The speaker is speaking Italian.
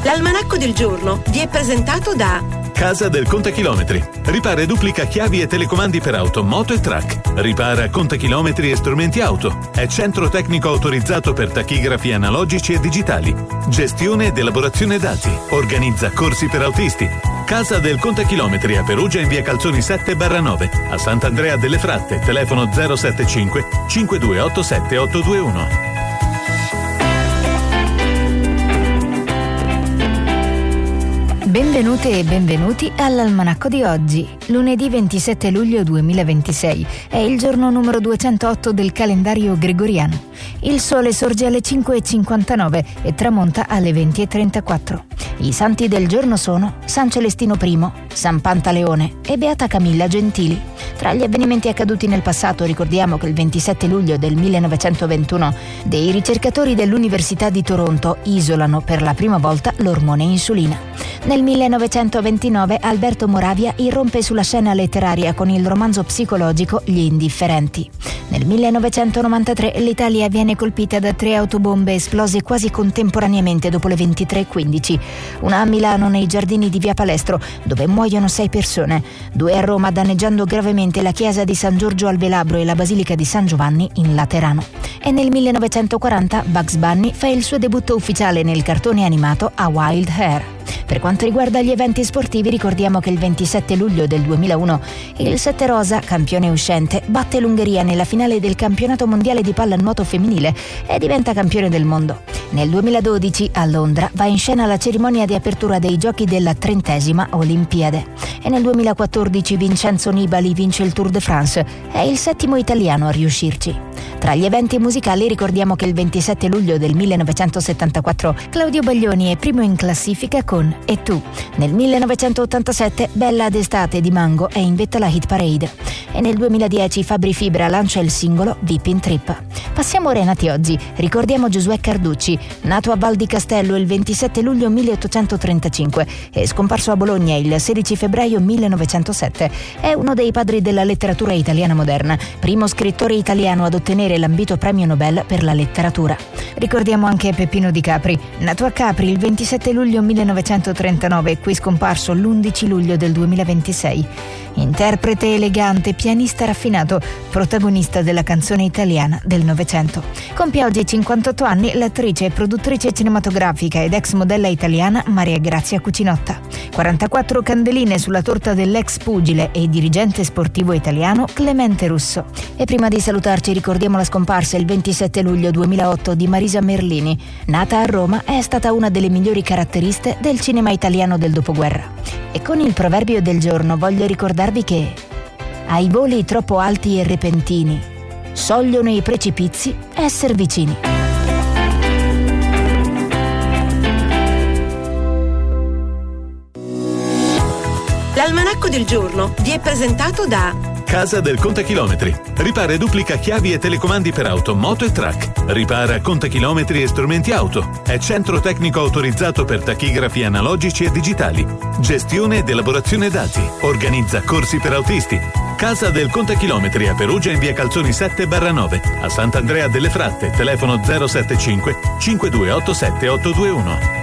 L'almanacco del giorno vi è presentato da Casa del Contachilometri. Ripara e duplica chiavi e telecomandi per auto, moto e track. Ripara contachilometri e strumenti auto. È centro tecnico autorizzato per tachigrafi analogici e digitali. Gestione ed elaborazione dati. Organizza corsi per autisti. Casa del Contachilometri a Perugia in via Calzoni 7/9. A Sant'Andrea delle Fratte, telefono 075 5287 821. Benvenute e benvenuti all'almanacco di oggi, lunedì 27 luglio 2026, è il giorno numero 208 del calendario gregoriano. Il sole sorge alle 5:59 e tramonta alle 20:34. I santi del giorno sono San Celestino I, San Pantaleone e Beata Camilla Gentili. Tra gli avvenimenti accaduti nel passato ricordiamo che il 27 luglio del 1921 dei ricercatori dell'Università di Toronto isolano per la prima volta l'ormone insulina. Nel 1929 Alberto Moravia irrompe sulla scena letteraria con il romanzo psicologico Gli Indifferenti. Nel 1993 l'Italia viene colpita da 3 autobombe esplose quasi contemporaneamente dopo le 23:15. Una a Milano nei giardini di Via Palestro, dove muoiono 6 persone. 2 a Roma, danneggiando gravemente la chiesa di San Giorgio al Velabro e la basilica di San Giovanni in Laterano. E nel 1940 Bugs Bunny fa il suo debutto ufficiale nel cartone animato A Wild Hair. Per quanto riguarda gli eventi sportivi, ricordiamo che il 27 luglio del 2001 il Sette Rosa, campione uscente, batte l'Ungheria nella finale del campionato mondiale di pallanuoto femminile e diventa campione del mondo. Nel 2012 a Londra va in scena la cerimonia di apertura dei giochi della 30ª Olimpiade. E nel 2014 Vincenzo Nibali vince il Tour de France, è il 7° italiano a riuscirci. Tra gli eventi musicali ricordiamo che il 27 luglio del 1974 Claudio Baglioni è primo in classifica con E tu. Nel 1987 Bella d'estate di Mango è in vetta alla hit parade. E nel 2010 Fabri Fibra lancia il singolo Vipin Trip. Passiamo ora ai nati oggi. Ricordiamo Giosuè Carducci, nato a Val di Castello il 27 luglio 1835 e scomparso a Bologna il 16 febbraio 1907. È uno dei padri della letteratura italiana moderna, primo scrittore italiano ad ottenere l'ambito premio Nobel per la letteratura. Ricordiamo anche Peppino Di Capri, nato a Capri il 27 luglio 1939 e qui scomparso l'11 luglio del 2026. Interprete elegante, pianista raffinato, protagonista della canzone italiana del Novecento. Compie oggi 58 anni l'attrice e produttrice cinematografica ed ex modella italiana Maria Grazia Cucinotta. 44 candeline sulla torta dell'ex pugile e dirigente sportivo italiano Clemente Russo. E prima di salutarci ricordiamo la scomparsa il 27 luglio 2008 di Marisa Merlini. Nata a Roma, è stata una delle migliori caratteriste del cinema italiano del dopoguerra. E con il proverbio del giorno voglio ricordarvi che ai voli troppo alti e repentini sogliono i precipizi esser vicini. L'almanacco del giorno vi è presentato da Casa del Contachilometri. Ripara e duplica chiavi e telecomandi per auto, moto e track. Ripara contachilometri e strumenti auto. È centro tecnico autorizzato per tachigrafi analogici e digitali. Gestione ed elaborazione dati. Organizza corsi per autisti. Casa del Contachilometri a Perugia in via Calzoni 7/9. A Sant'Andrea delle Fratte, telefono 075 5287 821.